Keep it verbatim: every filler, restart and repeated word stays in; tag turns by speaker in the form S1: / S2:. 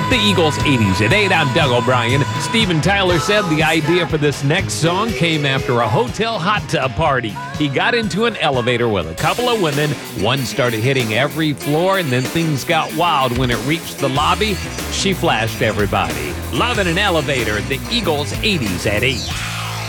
S1: The Eagles eighties at eight. I'm Doug O'Brien. Steven Tyler said the idea for this next song came after a hotel hot tub party. He got into an elevator with a couple of women. One started hitting every floor, and then things got wild when it reached the lobby. She flashed everybody. Love in an elevator. The Eagles eighties at eight.